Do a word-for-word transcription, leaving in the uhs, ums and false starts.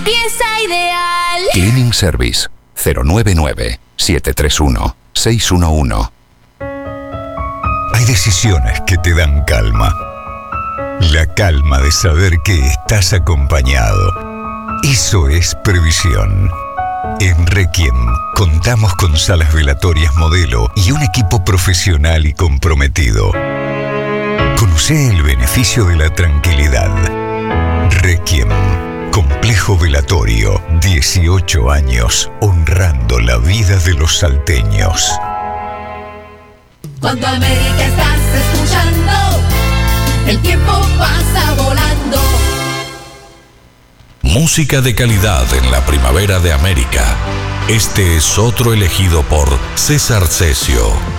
limpieza ideal. Cleaning Service cero nueve nueve, siete tres uno, seis uno uno. Hay decisiones que te dan calma. La calma de saber que estás acompañado. Eso es previsión. En Requiem contamos con salas velatorias modelo y un equipo profesional y comprometido. Conoce el beneficio de la tranquilidad. Requiem, complejo velatorio, dieciocho años honrando la vida de los salteños. Cuando América estás escuchando, el tiempo pasa volando. Música de calidad en la primavera de América. Este es otro elegido por César Cesio.